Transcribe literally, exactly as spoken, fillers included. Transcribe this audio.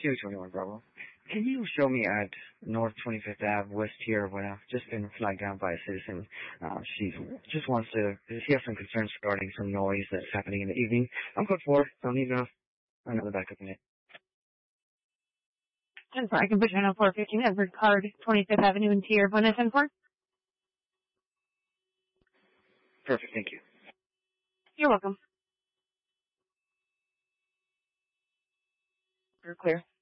two twenty-one Bravo. Can you show me at North twenty-fifth Avenue, West Tijuana? Just been flagged down by a citizen. Uh, she just wants to, she has some concerns regarding some noise that's happening in the evening. I'm code four. Don't need enough. Another backup in it. I'm sorry, I can put you on a four fifteen Edward Card, twenty-fifth Avenue in Tijuana, ten four. Perfect, thank you. You're welcome. You're clear.